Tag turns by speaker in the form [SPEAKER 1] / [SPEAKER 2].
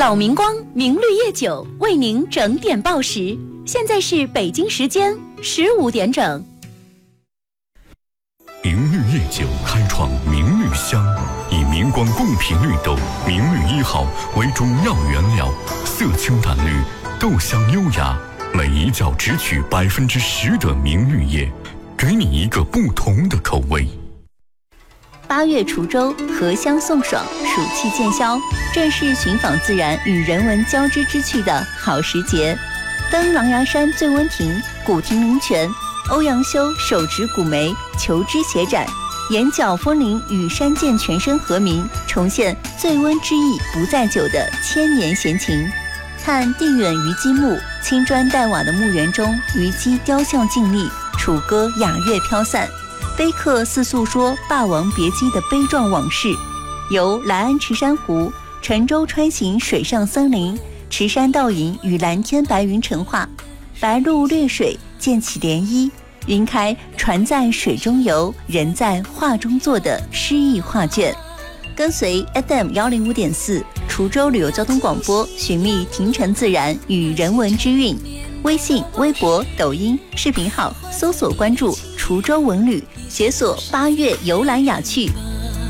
[SPEAKER 1] 老明光明绿叶酒为您整点报时，现在是北京时间15点整。
[SPEAKER 2] 明绿叶酒开创明绿香，以明光贡品绿豆明绿1号为主要原料，色清淡绿，豆香优雅，每一窖只取10%的明绿叶，给你一个不同的口味。
[SPEAKER 1] 8月滁州荷香送爽，暑气渐消，正是寻访自然与人文交织之趣的好时节。登狼牙山醉温亭、古亭灵泉，欧阳修手执古梅，求枝写展，眼角风铃与山涧全身和鸣，重现醉温之意不在酒的千年闲情。看地远虞姬墓，青砖黛瓦的墓园中，虞姬雕像静立，楚歌雅乐飘散，碑刻似诉说霸王别姬的悲壮往事。由来安池珊瑚、沉舟穿行水上森林，池山倒影与蓝天白云成画，白鹭掠水溅起涟漪，云开船在水中游，人在画中坐的诗意画卷。跟随 FM105.4 滁州旅游交通广播，寻觅亭城自然与人文之韵。微信、微博、抖音视频号搜索关注滁州文旅，解锁8月游览雅趣，